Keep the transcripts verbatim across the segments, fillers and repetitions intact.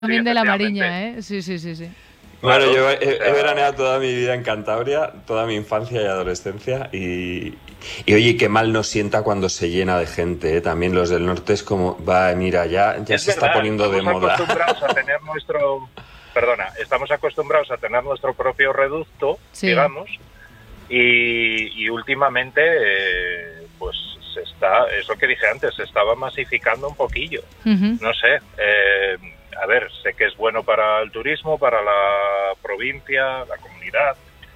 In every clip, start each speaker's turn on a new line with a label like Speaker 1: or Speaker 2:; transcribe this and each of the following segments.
Speaker 1: También de la Mariña, ¿eh? Sí, sí, sí, sí.
Speaker 2: Bueno, yo he, he veraneado toda mi vida en Cantabria, toda mi infancia y adolescencia, y, y oye, qué mal nos sienta cuando se llena de gente, ¿eh? También los del norte es como, va, mira, ya, ya
Speaker 3: es
Speaker 2: se
Speaker 3: verdad,
Speaker 2: está poniendo de moda.
Speaker 3: Estamos acostumbrados a tener nuestro, perdona, estamos acostumbrados a tener nuestro propio reducto, sí. digamos, y, y últimamente, eh, pues se está, es lo que dije antes, se estaba masificando un poquillo, uh-huh. no sé, eh, a ver, sé que es bueno para el turismo, para la provincia, la comunidad,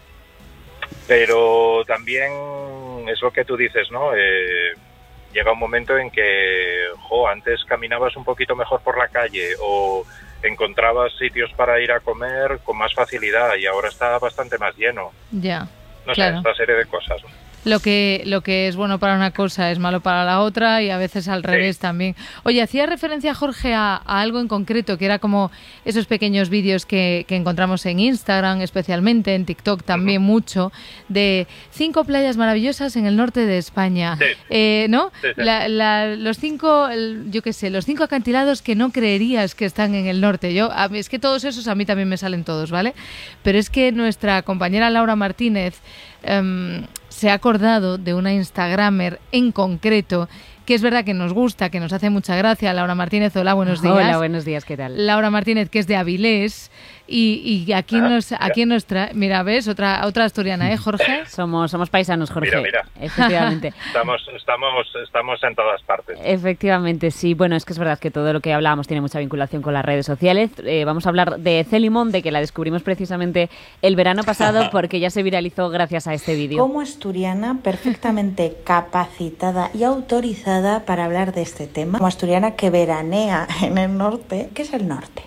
Speaker 3: pero también es lo que tú dices, ¿no? Eh, llega un momento en que, jo, antes caminabas un poquito mejor por la calle o encontrabas sitios para ir a comer con más facilidad y ahora está bastante más lleno.
Speaker 1: Ya,
Speaker 3: no
Speaker 1: claro.
Speaker 3: sé, esta serie de cosas, ¿no?
Speaker 1: Lo que, lo que es bueno para una cosa es malo para la otra y a veces al revés sí. también. Oye, hacía referencia, Jorge, a, a algo en concreto, que era como esos pequeños vídeos que, que encontramos en Instagram, especialmente, en TikTok también uh-huh. mucho, de cinco playas maravillosas en el norte de España.
Speaker 3: Sí.
Speaker 1: Eh, ¿no?
Speaker 3: Sí, sí.
Speaker 1: La, la, los cinco, el, yo qué sé, los cinco acantilados que no creerías que están en el norte. Yo, a mí, es que todos esos a mí también me salen todos, ¿vale? Pero es que nuestra compañera Laura Martínez Um, se ha acordado de una Instagramer en concreto que es verdad que nos gusta, que nos hace mucha gracia. Laura Martínez, hola, buenos días.
Speaker 4: Hola, buenos días, ¿qué tal?
Speaker 1: Laura Martínez, que es de Avilés, y, y aquí ah, nos aquí nos trae, mira, ¿ves? Otra otra asturiana, ¿eh, Jorge?
Speaker 4: Somos somos paisanos, Jorge.
Speaker 3: Mira, mira.
Speaker 4: Efectivamente.
Speaker 3: estamos, estamos, estamos en todas partes.
Speaker 4: Efectivamente, sí. Bueno, es que es verdad que todo lo que hablábamos tiene mucha vinculación con las redes sociales. Eh, vamos a hablar de Celimón, de que la descubrimos precisamente el verano pasado porque ya se viralizó gracias a este vídeo.
Speaker 5: Como asturiana, perfectamente capacitada y autorizada para hablar de este tema, como asturiana que veranea en el norte. ¿Qué es el norte?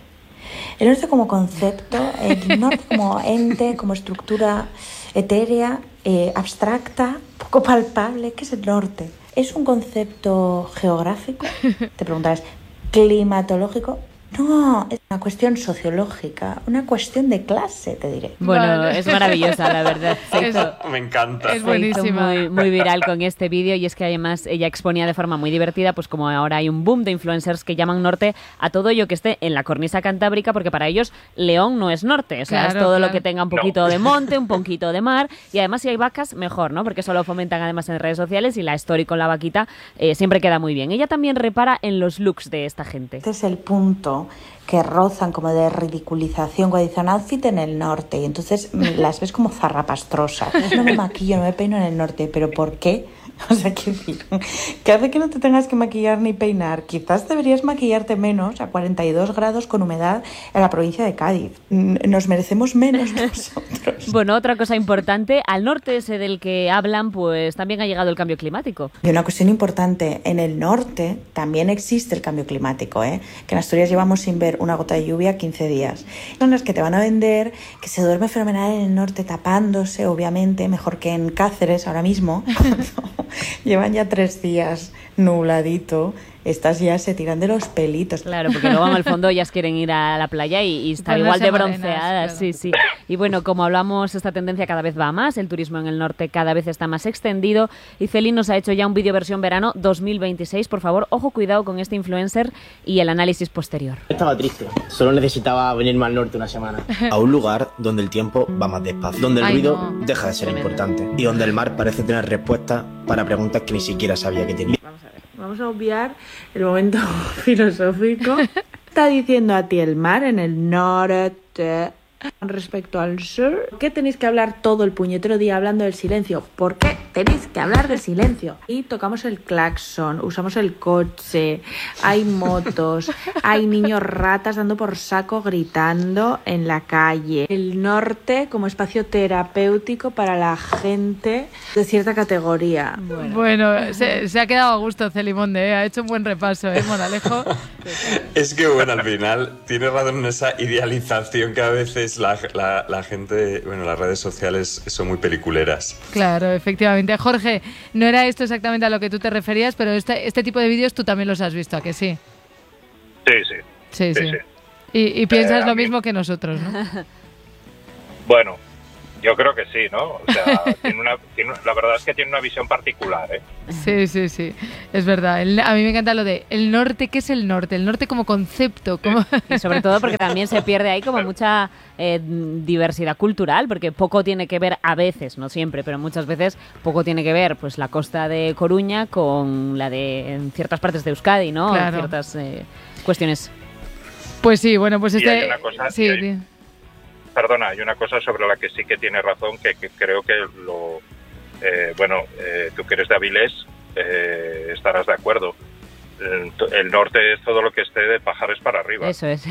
Speaker 5: El norte como concepto, el norte como ente, como estructura etérea, eh, abstracta, poco palpable. ¿Qué es el norte? ¿Es un concepto geográfico? Te preguntarás, ¿climatológico? No, es una cuestión sociológica, una cuestión de clase, te diré.
Speaker 4: Bueno, vale. Es maravillosa, la verdad. Se hizo,
Speaker 2: Me encanta.
Speaker 1: Es buenísima.
Speaker 4: Muy, muy viral con este vídeo y es que además ella exponía de forma muy divertida, pues como ahora hay un boom de influencers que llaman norte a todo ello que esté en la cornisa cantábrica, porque para ellos León no es norte, o sea, claro, es todo claro. lo que tenga un poquito no. de monte, un poquito de mar y además si hay vacas, mejor, ¿no? Porque eso lo fomentan además en redes sociales y la story con la vaquita eh, siempre queda muy bien. Ella también repara en los looks de esta gente.
Speaker 5: Este es el punto que rozan como de ridiculización cuando dicen outfit en el norte y entonces las ves como zarrapastrosas. No me maquillo, no me peino en el norte, ¿pero por qué? O sea, ¿qué decir? ¿Qué hace que no te tengas que maquillar ni peinar? Quizás deberías maquillarte menos a cuarenta y dos grados con humedad en la provincia de Cádiz. Nos merecemos menos nosotros.
Speaker 4: Bueno, otra cosa importante, al norte ese del que hablan, pues también ha llegado el cambio climático.
Speaker 5: Y una cuestión importante, en el norte también existe el cambio climático, ¿eh? Que en Asturias llevamos sin ver una gota de lluvia quince días. Son las que te van a vender que se duerme fenomenal en el norte tapándose, obviamente, mejor que en Cáceres ahora mismo. Llevan ya tres días nubladito, estas ya se tiran de los pelitos.
Speaker 4: Claro, porque luego al fondo ellas quieren ir a la playa y, y estar igual de bronceadas, claro. sí, sí. Y bueno, como hablamos, esta tendencia cada vez va a más, el turismo en el norte cada vez está más extendido y Celi nos ha hecho ya un vídeo versión verano dos mil veintiséis. Por favor, ojo, cuidado con este influencer y el análisis posterior.
Speaker 6: Estaba triste, solo necesitaba venirme al norte una semana.
Speaker 7: A un lugar donde el tiempo va más despacio, donde el
Speaker 1: Ay,
Speaker 7: ruido
Speaker 1: no.
Speaker 7: deja de ser importante y donde el mar parece tener respuestas para preguntas que ni siquiera sabía que tenía.
Speaker 8: Vamos a ver, vamos a obviar el momento filosófico. Está diciendo a ti el mar en el norte respecto al sur. ¿Por qué tenéis que hablar todo el puñetero día hablando del silencio? ¿Por qué tenéis que hablar del silencio? Y tocamos el claxon, usamos el coche, hay motos, hay niños ratas dando por saco gritando en la calle. El norte como espacio terapéutico para la gente de cierta categoría.
Speaker 1: Bueno, bueno se, se ha quedado a gusto Celimonde, ¿eh? Ha hecho un buen repaso, ¿eh, Moralejo?
Speaker 2: Es que bueno, al final tiene razón en esa idealización que a veces La, la, la gente, bueno, las redes sociales son muy peliculeras.
Speaker 1: Claro, efectivamente. Jorge, no era esto exactamente a lo que tú te referías, pero este, este tipo de vídeos tú también los has visto, ¿a que sí?
Speaker 3: Sí, sí.
Speaker 1: Sí, sí.
Speaker 3: sí.
Speaker 1: sí. Y, y piensas
Speaker 3: eh,
Speaker 1: lo
Speaker 3: mí...
Speaker 1: mismo que nosotros, ¿no?
Speaker 3: Bueno, Yo creo que sí, ¿no? O sea, tiene una, tiene, la verdad es que tiene una visión particular, ¿eh?
Speaker 1: Sí, sí, sí, es verdad. El, a mí me encanta lo de el norte. ¿Qué es el norte? El norte como concepto. Como...
Speaker 4: Y sobre todo porque también se pierde ahí como mucha eh, diversidad cultural, porque poco tiene que ver a veces, no siempre, pero muchas veces poco tiene que ver pues la costa de Coruña con la de en ciertas partes de Euskadi, ¿no?
Speaker 1: Claro.
Speaker 4: En ciertas eh, cuestiones.
Speaker 1: Pues sí, bueno, pues este...
Speaker 3: Y hay una cosa,
Speaker 1: sí,
Speaker 3: hay, perdona, hay una cosa sobre la que sí que tiene razón, que, que creo que lo... Eh, bueno, eh, tú que eres de Avilés, eh, estarás de acuerdo. El, el norte es todo lo que esté de Pajares para arriba.
Speaker 4: Eso es.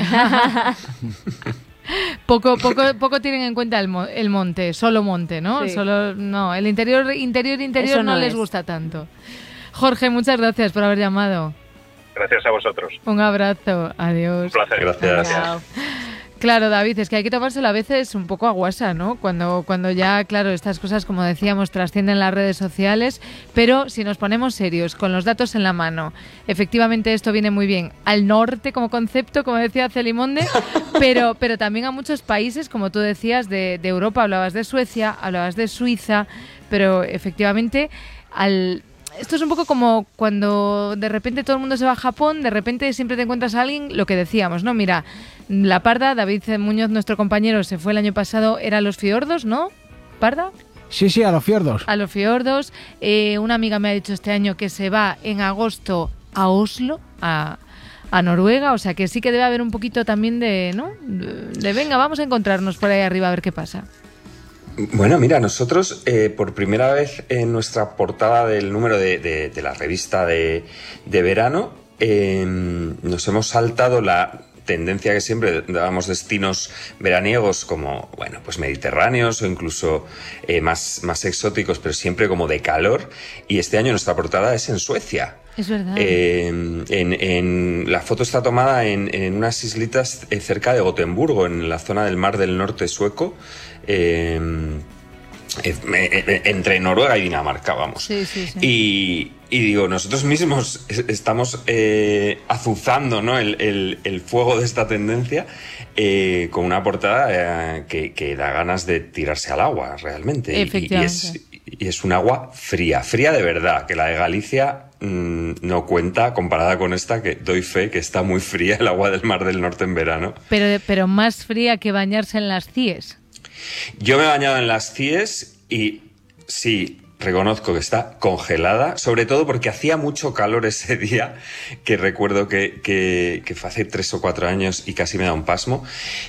Speaker 1: Poco, poco, poco tienen en cuenta el, mo el monte, solo monte, ¿no?
Speaker 4: Sí.
Speaker 1: Solo, no, el interior, interior, interior
Speaker 4: Eso
Speaker 1: no,
Speaker 4: no
Speaker 1: les
Speaker 4: es.
Speaker 1: gusta tanto. Jorge, muchas gracias por haber llamado.
Speaker 3: Gracias a vosotros.
Speaker 1: Un abrazo, adiós.
Speaker 3: Un placer.
Speaker 2: Gracias.
Speaker 1: Chao. Claro, David, es que hay que tomárselo a veces un poco a guasa, ¿no? Cuando, cuando ya, claro, estas cosas, como decíamos, trascienden las redes sociales, pero si nos ponemos serios, con los datos en la mano, efectivamente esto viene muy bien al norte como concepto, como decía Celimonde, pero, pero también a muchos países, como tú decías, de, de Europa, hablabas de Suecia, hablabas de Suiza, pero efectivamente al... Esto es un poco como cuando de repente todo el mundo se va a Japón, de repente siempre te encuentras a alguien, lo que decíamos, ¿no? Mira, la Parda, David Muñoz, nuestro compañero, se fue el año pasado, era a los fiordos, ¿no? ¿Parda?
Speaker 9: Sí, sí, a los fiordos.
Speaker 1: A los fiordos. Eh, una amiga me ha dicho este año que se va en agosto a Oslo, a, a Noruega, o sea que sí que debe haber un poquito también de, ¿no? De, de venga, vamos a encontrarnos por ahí arriba a ver qué pasa.
Speaker 2: Bueno, mira, nosotros eh, por primera vez en nuestra portada del número de, de, de la revista de, de verano eh, nos hemos saltado la tendencia que siempre dábamos destinos veraniegos como, bueno, pues mediterráneos o incluso eh, más, más exóticos, pero siempre como de calor. Y este año nuestra portada es en Suecia.
Speaker 1: Es verdad.
Speaker 2: Eh, en, en, la foto está tomada en, en unas islitas eh, cerca de Gotemburgo, en la zona del Mar del Norte sueco. Eh, entre Noruega y Dinamarca, vamos.
Speaker 1: Sí, sí, sí.
Speaker 2: Y, y digo, nosotros mismos estamos eh, azuzando, ¿no? el, el, el fuego de esta tendencia eh, con una portada eh, que, que da ganas de tirarse al agua, realmente.
Speaker 1: Efectivamente.
Speaker 2: Y, y, es, y es un agua fría, fría de verdad, que la de Galicia mmm, no cuenta comparada con esta, que doy fe que está muy fría el agua del Mar del Norte en verano.
Speaker 1: Pero, pero más fría que bañarse en las C I E S.
Speaker 2: Yo me he bañado en las C I E S y sí, reconozco que está congelada, sobre todo porque hacía mucho calor ese día, que recuerdo que, que, que fue hace tres o cuatro años y casi me da un pasmo.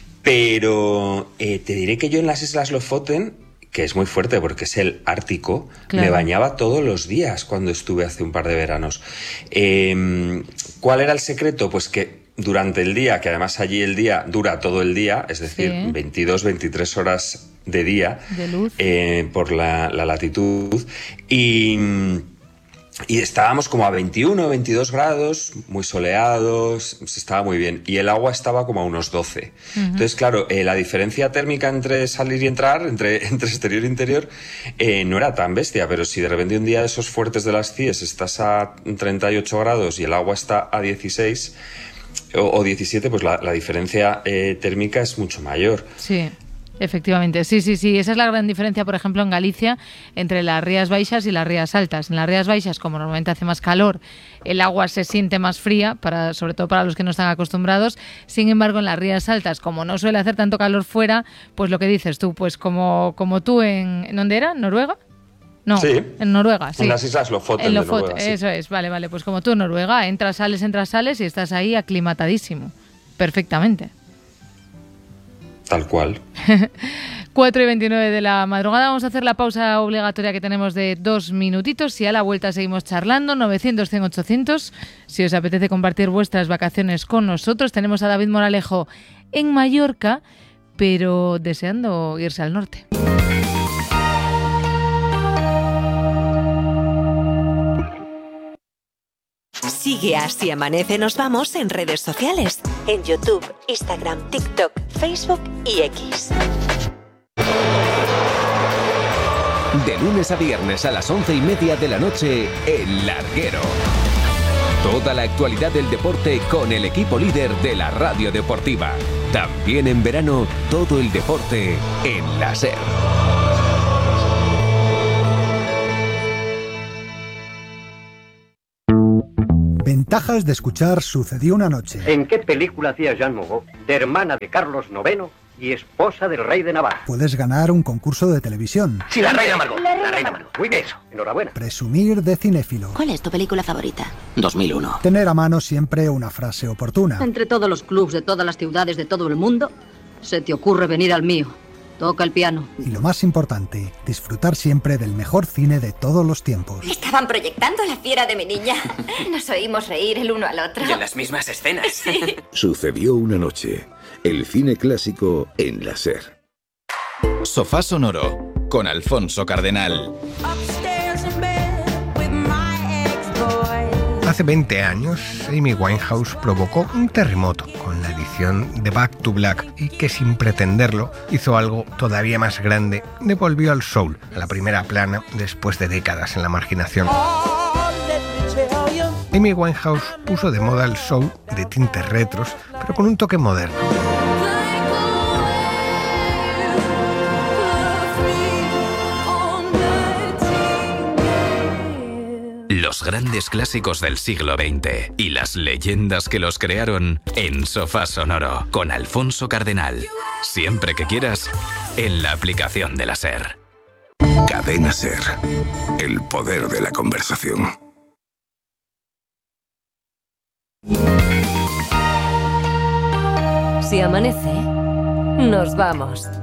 Speaker 2: Pero eh, te diré que yo en las Islas Lofoten, que es muy fuerte porque es el Ártico, claro, me bañaba todos los días cuando estuve hace un par de veranos. Eh, ¿Cuál era el secreto? Pues que durante el día, que además allí el día dura todo el día, es decir, sí, veintidós, veintitrés horas de día,
Speaker 1: de luz,
Speaker 2: eh, por la, la latitud, y, y estábamos como a veintiuno, veintidós grados, muy soleados, estaba muy bien, y el agua estaba como a unos doce. Uh-huh. Entonces, claro, eh, la diferencia térmica entre salir y entrar, entre, entre exterior e interior, eh, no era tan bestia, pero si de repente un día de esos fuertes de las C I E S estás a treinta y ocho grados y el agua está a dieciséis... o diecisiete, pues la, la diferencia eh, térmica es mucho mayor.
Speaker 1: Sí, efectivamente. Sí, sí, sí. Esa es la gran diferencia, por ejemplo, en Galicia, entre las Rías Baixas y las Rías Altas. En las Rías Baixas, como normalmente hace más calor, el agua se siente más fría, para, sobre todo para los que no están acostumbrados. Sin embargo, en las Rías Altas, como no suele hacer tanto calor fuera, pues lo que dices tú, pues como, como tú en... ¿en dónde era? ¿Noruega? No,
Speaker 2: sí,
Speaker 1: en Noruega, sí.
Speaker 2: En las Islas Lofoten
Speaker 1: en
Speaker 2: de
Speaker 1: Lofoten,
Speaker 2: Noruega, sí.
Speaker 1: Eso es, vale, vale. Pues como tú en Noruega, entras, sales, entras, sales y estás ahí aclimatadísimo. Perfectamente.
Speaker 2: Tal cual.
Speaker 1: cuatro y veintinueve de la madrugada. Vamos a hacer la pausa obligatoria que tenemos de dos minutitos y a la vuelta seguimos charlando. novecientos, cien, ochocientos. Si os apetece compartir vuestras vacaciones con nosotros, tenemos a David Moralejo en Mallorca, pero deseando irse al norte.
Speaker 10: Sigue a Si Amanece Nos Vamos en redes sociales, en YouTube, Instagram, TikTok, Facebook y X.
Speaker 11: De lunes a viernes a las once y media de la noche, El Larguero. Toda la actualidad del deporte con el equipo líder de la radio deportiva. También en verano, todo el deporte en la SER.
Speaker 9: Ventajas de escuchar Sucedió una noche.
Speaker 12: ¿En qué película hacía Jean Moreau, de hermana de Carlos noveno y esposa del rey de Navarra?
Speaker 9: Puedes ganar un concurso de televisión.
Speaker 12: Sí, la reina Margot. La reina, reina Margot. Muy bien, eso. Enhorabuena.
Speaker 9: Presumir de cinéfilo.
Speaker 13: ¿Cuál es tu película favorita?
Speaker 12: dos mil uno.
Speaker 9: Tener a mano siempre una frase oportuna.
Speaker 13: Entre todos los clubs de todas las ciudades de todo el mundo, se te ocurre venir al mío. Toca el piano.
Speaker 9: Y lo más importante, disfrutar siempre del mejor cine de todos los tiempos.
Speaker 14: Estaban proyectando La fiera de mi niña. Nos oímos reír el uno al otro.
Speaker 15: Y en las mismas escenas.
Speaker 14: Sí.
Speaker 16: Sucedió una noche. El cine clásico en la SER.
Speaker 17: Sofá Sonoro con Alfonso Cardenal.
Speaker 18: Hace veinte años, Amy Winehouse provocó un terremoto con la edición de Back to Black y que sin pretenderlo hizo algo todavía más grande, devolvió al soul a la primera plana después de décadas en la marginación. Amy Winehouse puso de moda el soul de tintes retros, pero con un toque moderno.
Speaker 17: Los grandes clásicos del siglo veinte y las leyendas que los crearon en Sofá Sonoro con Alfonso Cardenal. Siempre que quieras, en la aplicación de la SER.
Speaker 16: Cadena SER. El poder de la conversación.
Speaker 10: Si amanece, nos vamos.